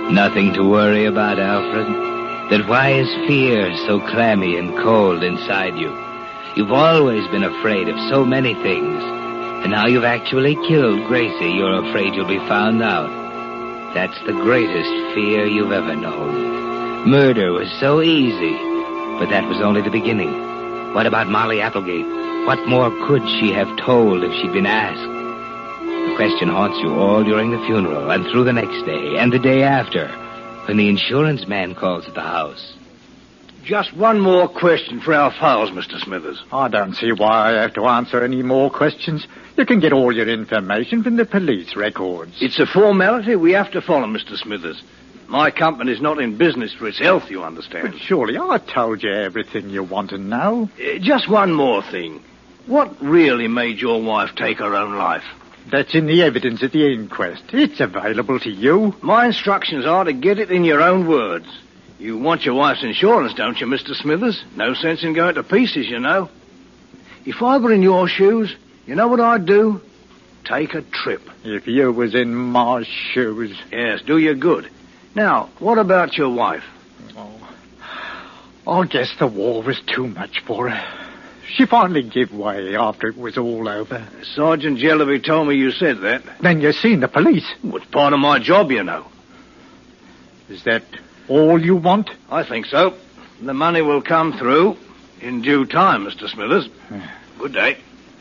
Nothing to worry about, Alfred. Then why is fear so clammy and cold inside you? You've always been afraid of so many things. And now you've actually killed Gracie, you're afraid you'll be found out. That's the greatest fear you've ever known. Murder was so easy, but that was only the beginning. What about Molly Applegate? What more could she have told if she'd been asked? The question haunts you all during the funeral and through the next day and the day after when the insurance man calls at the house. Just one more question for our files, Mr. Smithers. I don't see why I have to answer any more questions. You can get all your information from the police records. It's a formality we have to follow, Mr. Smithers. My company's not in business for its health, you understand. But surely I told you everything you want to know. Just one more thing. What really made your wife take her own life? That's in the evidence at the inquest. It's available to you. My instructions are to get it in your own words. You want your wife's insurance, don't you, Mr. Smithers? No sense in going to pieces, you know. If I were in your shoes, you know what I'd do? Take a trip. If you was in my shoes. Yes, do you good. Now, what about your wife? I guess the war was too much for her. She finally gave way after it was all over. Sergeant Jellyby told me you said that. Then you seen the police. Well, it's part of my job, you know. Is that all you want? I think so. The money will come through in due time, Mr. Smithers. Good day.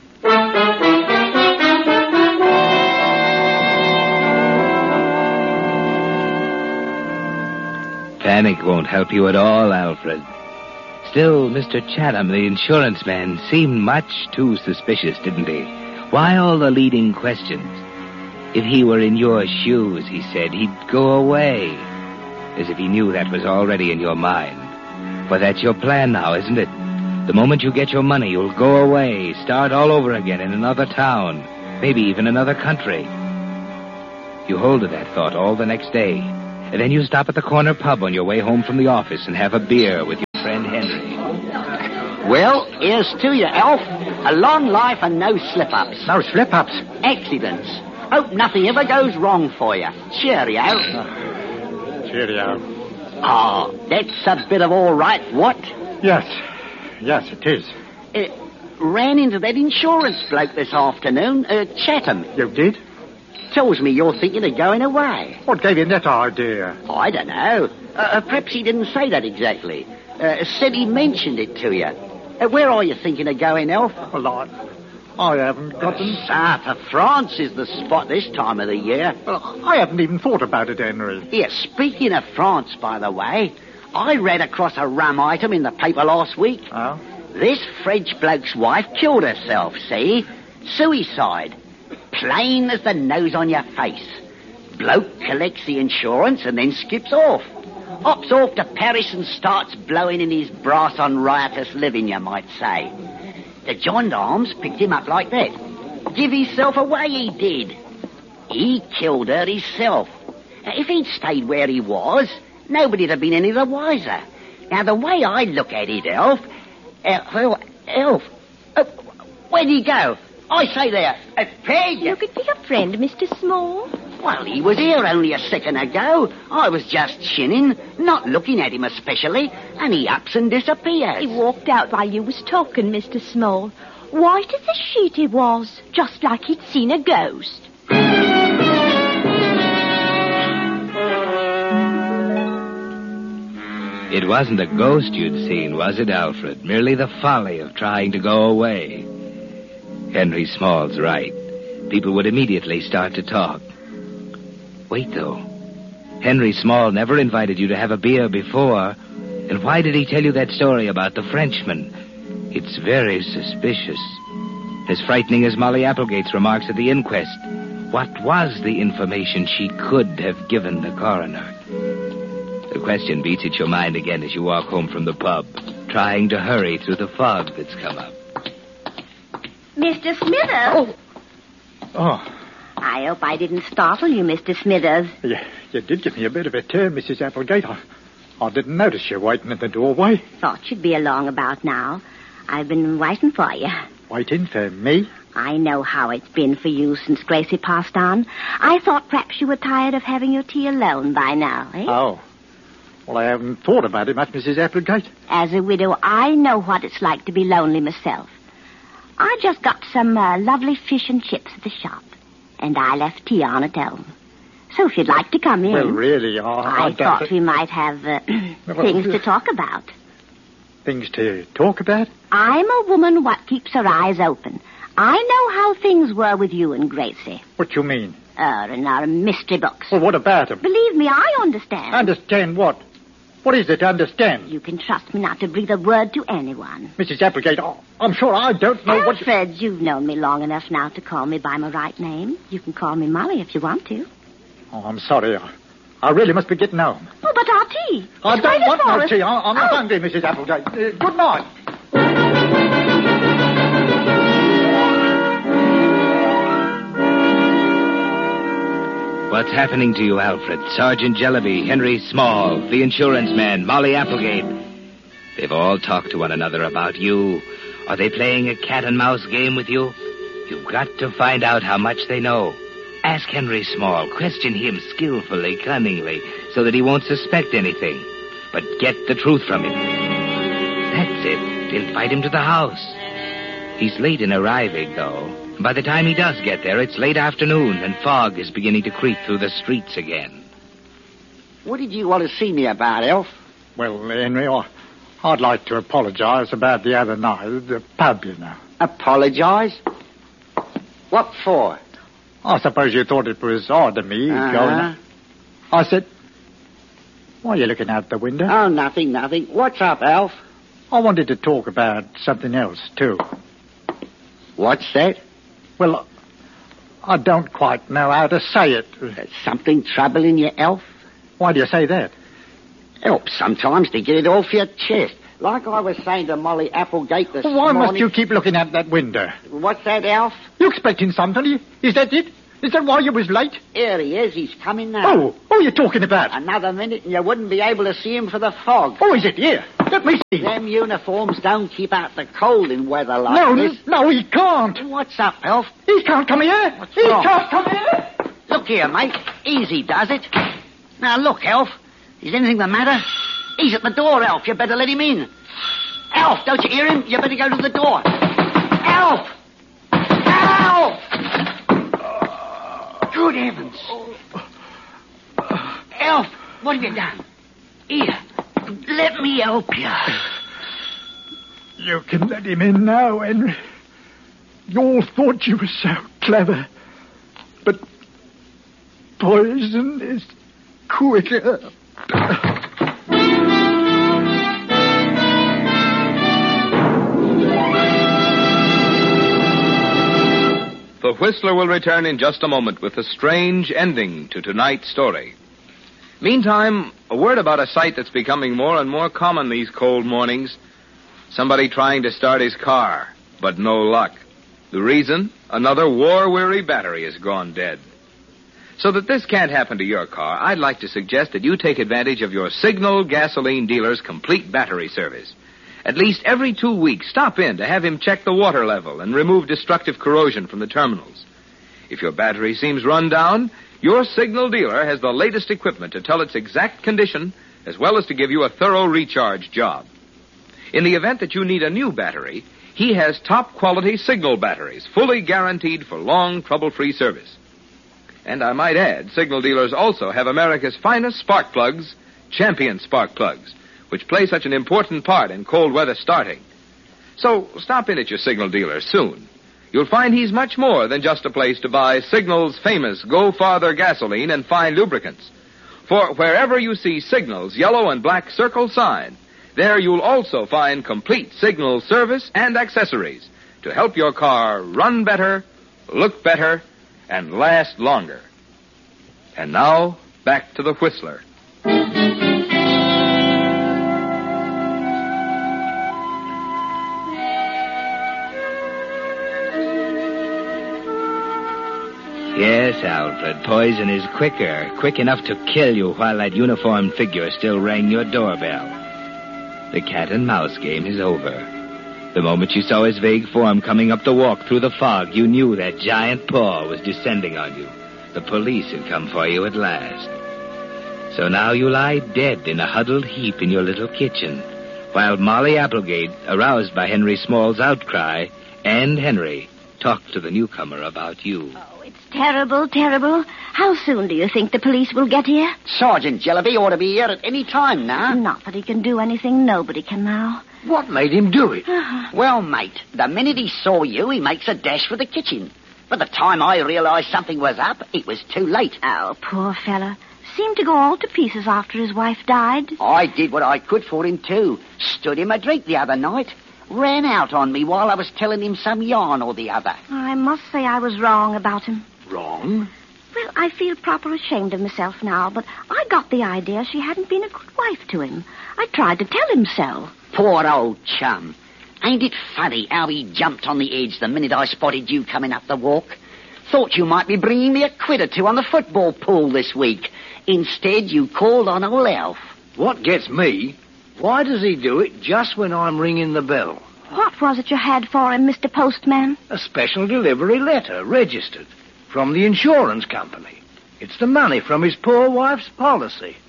Panic won't help you at all, Alfred. Still, Mr. Chatham, the insurance man, seemed much too suspicious, didn't he? Why all the leading questions? If he were in your shoes, he said, he'd go away. As if he knew that was already in your mind. But that's your plan now, isn't it? The moment you get your money, you'll go away, start all over again in another town, maybe even another country. You hold to that thought all the next day, and then you stop at the corner pub on your way home from the office and have a beer with your friend Henry. Well, here's to you, Alf. A long life and no slip-ups. No slip-ups? Accidents. Hope nothing ever goes wrong for you. Cheerio. Cheerio. Oh, that's a bit of all right, what? Yes, it is. Ran into that insurance bloke this afternoon, Chatham. You did? Tells me you're thinking of going away. What gave you that idea? I don't know. Perhaps he didn't say that exactly. Said he mentioned it to you. Where are you thinking of going, Alf? Well, I haven't got them. South of France is the spot this time of the year. Well, I haven't even thought about it, Henry. Here, speaking of France, by the way, I read across a rum item in the paper last week. Oh? This French bloke's wife killed herself, see? Suicide. Plain as the nose on your face. Bloke collects the insurance and then skips off. Hops off to Paris and starts blowing in his brass on riotous living, you might say. The gendarmes picked him up like that. Give himself away, he did. He killed her himself. If he'd stayed where he was, nobody'd have been any the wiser. Now, the way I look at it, Elf... Elf... where'd he go? I say there, Peg... Looking for your friend, Mr. Small? Well, he was here only a second ago. I was just chinning, not looking at him especially, and he ups and disappears. He walked out while you was talking, Mr. Small. White as a sheet he was, just like he'd seen a ghost. It wasn't a ghost you'd seen, was it, Alfred? Merely the folly of trying to go away. Henry Small's right. People would immediately start to talk. Wait, though. Henry Small never invited you to have a beer before. And why did he tell you that story about the Frenchman? It's very suspicious. As frightening as Molly Applegate's remarks at the inquest. What was the information she could have given the coroner? The question beats at your mind again as you walk home from the pub, trying to hurry through the fog that's come up. Mr. Smithers? Oh. I hope I didn't startle you, Mr. Smithers. You did give me a bit of a turn, Mrs. Applegate. I didn't notice you waiting at the doorway. Thought you'd be along about now. I've been waiting for you. Waiting for me? I know how it's been for you since Gracie passed on. I thought perhaps you were tired of having your tea alone by now, eh? Oh. Well, I haven't thought about it much, Mrs. Applegate. As a widow, I know what it's like to be lonely myself. I just got some lovely fish and chips at the shop, and I left tea on at home. So if you'd like to come in... Well, really, I thought we might have things to talk about. Things to talk about? I'm a woman what keeps her eyes open. I know how things were with you and Gracie. What you mean? In our mystery books. Well, what about them? Believe me, I understand. Understand what? What is it to understand? You can trust me not to breathe a word to anyone. Mrs. Applegate, I'm sure I don't know what... Alfred, you've known me long enough now to call me by my right name. You can call me Molly if you want to. Oh, I'm sorry. I really must be getting home. Oh, but our tea. I don't want no tea. I'm not hungry, Mrs. Applegate. Good night. What's happening to you, Alfred? Sergeant Jellaby, Henry Small, the insurance man, Molly Applegate. They've all talked to one another about you. Are they playing a cat-and-mouse game with you? You've got to find out how much they know. Ask Henry Small. Question him skillfully, cunningly, so that he won't suspect anything. But get the truth from him. That's it. Invite him to the house. He's late in arriving, though. By the time he does get there, it's late afternoon, and fog is beginning to creep through the streets again. What did you want to see me about, Elf? Well, Henry, I'd like to apologize about the other night at the pub, you know. Apologize? What for? I suppose you thought it was odd of me going... I said, why are you looking out the window? Oh, nothing. What's up, Alf? I wanted to talk about something else, too. What's that? Well, I don't quite know how to say it. Something troubling you, Elf? Why do you say that? Helps sometimes to get it off your chest. Like I was saying to Molly Applegate this Why morning... must you keep looking out that window? What's that, Alf? You expecting somebody? Is that it? Is that why you was late? Here he is. He's coming now. Oh, you're talking about? Another minute and you wouldn't be able to see him for the fog. Oh, is it here? Let me see. Them uniforms don't keep out the cold in weather like this. No, he can't. What's up, Elf? He can't come here. What's wrong? Can't come here. Look here, mate. Easy does it. Now, look, Elf. Is anything the matter? He's at the door, Elf. You better let him in. Elf, don't you hear him? You better go to the door. Elf! Elf! Good heavens. Elf, what have you done? Here, let me help you. You can let him in now, Henry. You all thought you were so clever. But poison is quicker. The Whistler will return in just a moment with a strange ending to tonight's story. Meantime, a word about a sight that's becoming more and more common these cold mornings. Somebody trying to start his car, but no luck. The reason? Another war-weary battery has gone dead. So that this can't happen to your car, I'd like to suggest that you take advantage of your Signal gasoline dealer's complete battery service. At least every 2 weeks, stop in to have him check the water level and remove destructive corrosion from the terminals. If your battery seems run down, your Signal dealer has the latest equipment to tell its exact condition, as well as to give you a thorough recharge job. In the event that you need a new battery, he has top-quality Signal batteries, fully guaranteed for long, trouble-free service. And I might add, Signal dealers also have America's finest spark plugs, Champion spark plugs, which play such an important part in cold weather starting. So stop in at your Signal dealer soon. You'll find he's much more than just a place to buy Signal's famous Go Farther gasoline and fine lubricants. For wherever you see Signal's yellow and black circle sign, there you'll also find complete Signal service and accessories to help your car run better, look better, and last longer. And now, back to the Whistler. Yes, Alfred, poison is quick enough to kill you while that uniformed figure still rang your doorbell. The cat-and-mouse game is over. The moment you saw his vague form coming up the walk through the fog, you knew that giant paw was descending on you. The police had come for you at last. So now you lie dead in a huddled heap in your little kitchen, while Molly Applegate, aroused by Henry Small's outcry, and Henry talked to the newcomer about you. Oh, it's terrible, terrible. How soon do you think the police will get here? Sergeant Jellyby ought to be here at any time now. Not that he can do anything. Nobody can now. What made him do it? Well, mate, the minute he saw you, he makes a dash for the kitchen. By the time I realized something was up, it was too late. Oh, poor fella. Seemed to go all to pieces after his wife died. I did what I could for him, too. Stood him a drink the other night. Ran out on me while I was telling him some yarn or the other. I must say I was wrong about him. Wrong? Well, I feel proper ashamed of myself now, but I got the idea she hadn't been a good wife to him. I tried to tell him so. Poor old chum. Ain't it funny how he jumped on the edge the minute I spotted you coming up the walk? Thought you might be bringing me a quid or two on the football pool this week. Instead, you called on old Alf. What gets me, why does he do it just when I'm ringing the bell? What was it you had for him, Mr. Postman? A special delivery letter, registered, from the insurance company. It's the money from his poor wife's policy.